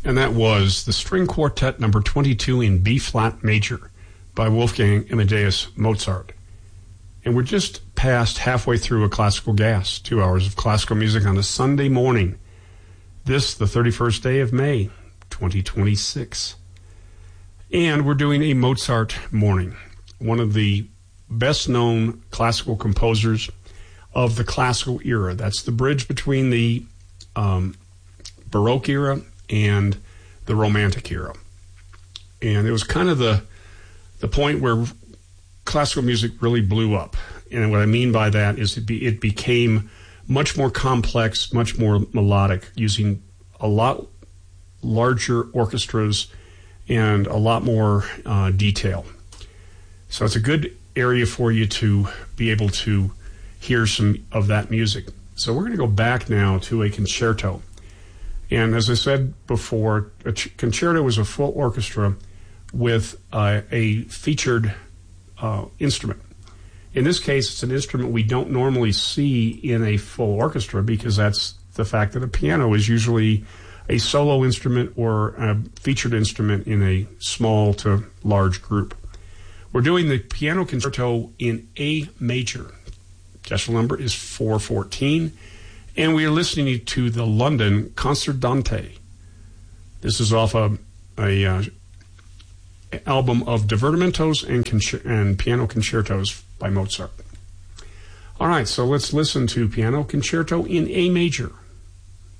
And that was the String Quartet number 22 in B-flat major by Wolfgang Amadeus Mozart. And we're just past halfway through a Classical Gas, 2 hours of classical music on a Sunday morning. This, the 31st day of May, 2026. And we're doing a Mozart morning, one of the best-known classical composers of the classical era. That's the bridge between the Baroque era and the Romantic era. And it was kind of the point where classical music really blew up. And what I mean by that is it became much more complex, much more melodic, using a lot larger orchestras and a lot more detail. So it's a good area for you to be able to hear some of that music. So we're going to go back now to a concerto. And as I said before, a concerto is a full orchestra with a featured instrument. In this case, it's an instrument we don't normally see in a full orchestra because that's the fact that a piano is usually a solo instrument or a featured instrument in a small to large group. We're doing the piano concerto in A major. Decimal number is 414, and we are listening to the London Concertante. This is off a album of divertimentos and piano concertos by Mozart. All right, so let's listen to Piano Concerto in A major